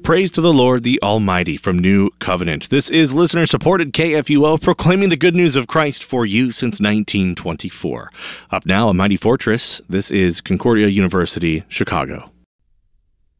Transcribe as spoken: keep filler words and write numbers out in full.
Praise to the Lord, the Almighty, from New Covenant. This is listener-supported K F U O, proclaiming the good news of Christ for you since nineteen twenty-four. Up now, a mighty fortress. This is Concordia University, Chicago.